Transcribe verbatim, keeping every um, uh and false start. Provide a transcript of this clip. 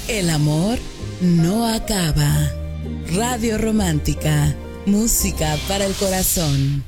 El amor no acaba. Radio Romántica, música para el corazón.